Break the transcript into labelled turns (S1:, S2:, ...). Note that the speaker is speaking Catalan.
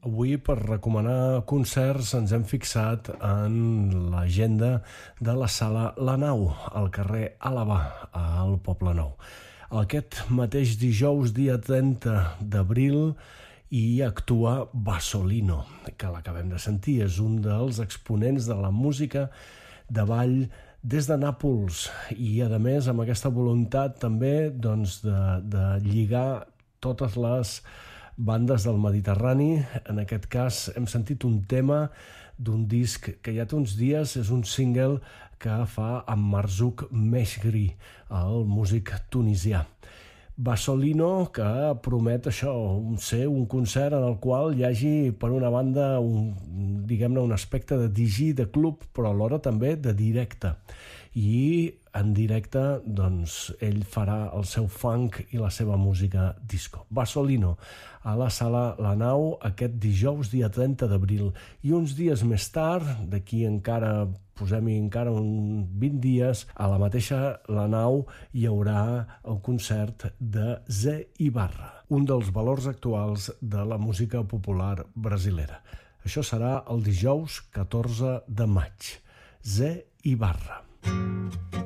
S1: Avui, per recomanar concerts, ens hem fixat en l'agenda de la sala La Nau, al carrer Àlaba, al Poble Nou. Aquest mateix dijous, dia 30 d'abril, hi actua Bassolino, que l'acabem de sentir. És un dels exponents de la música de ball des de Nàpols i, a més, amb aquesta voluntat també de lligar totes les bandes del Mediterrani. En aquest cas hem sentit un tema d'un disc que ja té uns dies, és un single que fa amb Marzouk Meshgri, el músic tunisià. Bassolino, que promet això, ser un concert en el qual hi hagi, per una banda, un aspecte de DJ, de club, però alhora també de directe. I en directe, doncs, ell farà el seu funk i la seva música disco. Bassolino, a la sala La Nau, aquest dijous, dia 30 d'abril. I uns dies més tard, d'aquí encara, posem-hi encara uns 20 dies, a la mateixa La Nau hi haurà el concert de Zé Ibarra, un dels valors actuals de la música popular brasilera. Això serà el dijous 14 de maig. Zé Ibarra.